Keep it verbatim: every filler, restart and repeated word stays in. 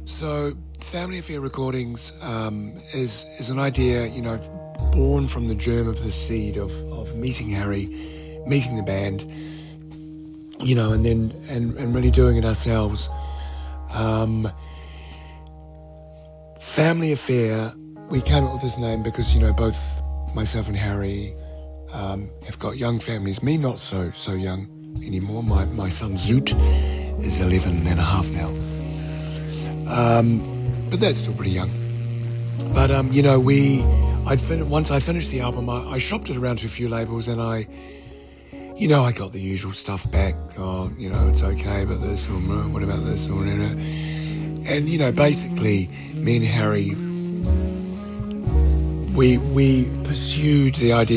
So, Family Affair Recordings um, is is an idea, you know, born from the germ of the seed of, of meeting Harry, meeting the band, you know, and then and, and really doing it ourselves. Um, Family Affair, we came up with this name because, you know, both myself and Harry um, have got young families. Me, not so so young anymore. My my son Zoot is eleven and a half now. Um, but that's still pretty young. But, um, you know, we, I'd fin- once I finished the album, I, I shopped it around to a few labels and I, you know, I got the usual stuff back. Oh, you know, it's okay, but this, or what about this, or whatever. And, you know, basically, me and Harry, we, we pursued the idea